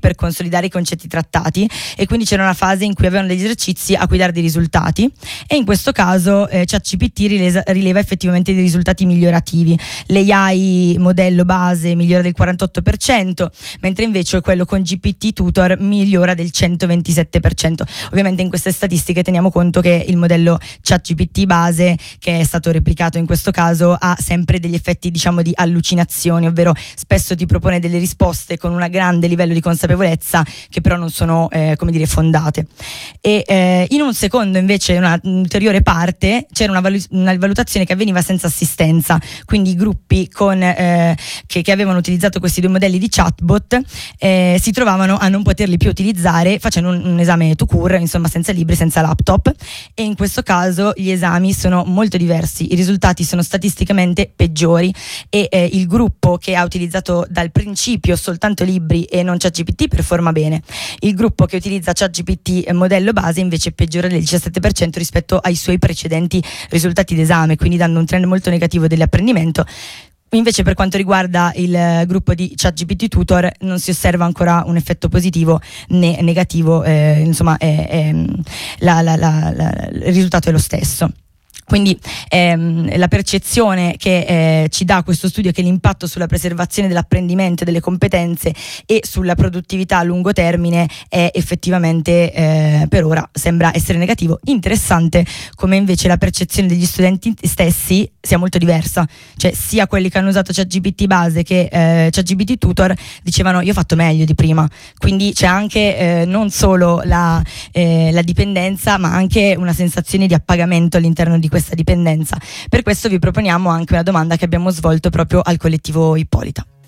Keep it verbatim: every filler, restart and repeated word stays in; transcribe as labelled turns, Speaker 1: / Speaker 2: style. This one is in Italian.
Speaker 1: per consolidare i concetti trattati, e quindi c'era una fase in cui avevano degli esercizi a cui dare dei risultati, e in questo caso eh, ChatGPT rilesa, rileva effettivamente dei risultati migliorativi. L'A I modello base migliora del quarantotto per cento, mentre invece quello con G P T Tutor migliora del centoventisette per cento. Ovviamente in queste statistiche teniamo conto che il modello ChatGPT base, che è stato replicato in questo caso, ha sempre degli effetti, diciamo, di allucinazioni, ovvero spesso ti propone delle risposte con un grande livello di consapevolezza che però non sono eh, come dire fondate. E eh, in un secondo invece, una ulteriore parte, c'era una, valu- una valutazione che avveniva senza assistenza, quindi i gruppi con, eh, che, che avevano utilizzato questi due modelli di chatbot eh, si trovavano a non poterli più utilizzare facendo un, un esame tout court, insomma senza libri, senza laptop, e in questo caso gli esami sono molto diversi, i risultati sono statisticamente peggiori, e eh, il gruppo che ha utilizzato dal principio soltanto libri e non ChatGPT performa bene. Il gruppo che utilizza ChatGPT modello base invece peggiora del diciassette per cento rispetto ai suoi precedenti risultati d'esame, quindi dando un trend molto negativo dell'apprendimento. Invece per quanto riguarda il gruppo di ChatGPT Tutor non si osserva ancora un effetto positivo né negativo, eh, insomma è, è, la, la, la, la, il risultato è lo stesso. Quindi ehm, la percezione che eh, ci dà questo studio è che l'impatto sulla preservazione dell'apprendimento e delle competenze e sulla produttività a lungo termine è effettivamente eh, per ora sembra essere negativo. Interessante come invece la percezione degli studenti stessi sia molto diversa, cioè sia quelli che hanno usato ChatGPT base che eh, ChatGPT Tutor dicevano io ho fatto meglio di prima, quindi c'è anche eh, non solo la, eh, la dipendenza ma anche una sensazione di appagamento all'interno di questa dipendenza. Per questo vi proponiamo anche una domanda che abbiamo svolto proprio al collettivo Ippolita.